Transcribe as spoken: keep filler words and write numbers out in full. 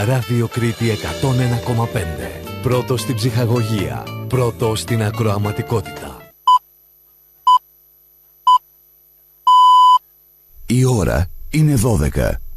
Ράδιο Κρήτη εκατόν ένα κόμμα πέντε. Πρώτο στην ψυχαγωγία. Πρώτο στην ακροαματικότητα. Η ώρα είναι δώδεκα.